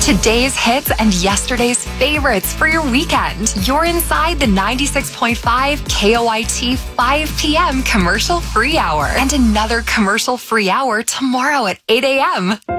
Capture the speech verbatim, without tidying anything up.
Today's hits and yesterday's favorites for your weekend. You're inside the ninety-six point five K O I T five p.m. commercial free hour. And another commercial free hour tomorrow at eight a.m.